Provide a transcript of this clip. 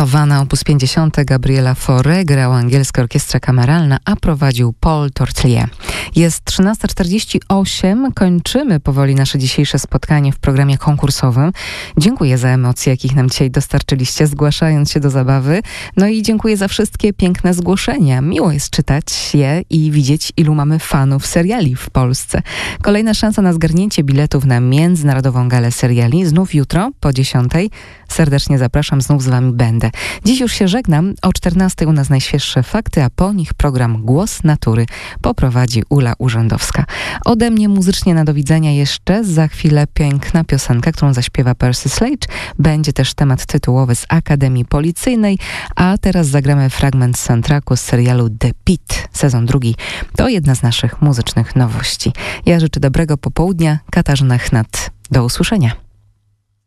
Havana op. 50 Gabriela Fauré, grała angielska orkiestra kameralna, a prowadził Paul Tortelier. Jest 13:48, kończymy powoli nasze dzisiejsze spotkanie w programie konkursowym. Dziękuję za emocje, jakich nam dzisiaj dostarczyliście, zgłaszając się do zabawy. No i dziękuję za wszystkie piękne zgłoszenia. Miło jest czytać je i widzieć, ilu mamy fanów seriali w Polsce. Kolejna szansa na zgarnięcie biletów na Międzynarodową Galę Seriali znów jutro po 10:00. Serdecznie zapraszam, znów z wami będę. Dziś już się żegnam. O 14:00 u nas najświeższe fakty, a po nich program Głos Natury poprowadzi Ula Urzędowska. Ode mnie muzycznie na do widzenia jeszcze. Za chwilę piękna piosenka, którą zaśpiewa Percy Sledge. Będzie też temat tytułowy z Akademii Policyjnej, a teraz zagramy fragment soundtracku z serialu The Pitt, sezon 2. To jedna z naszych muzycznych nowości. Ja życzę dobrego popołudnia. Katarzyna Chnat. Do usłyszenia.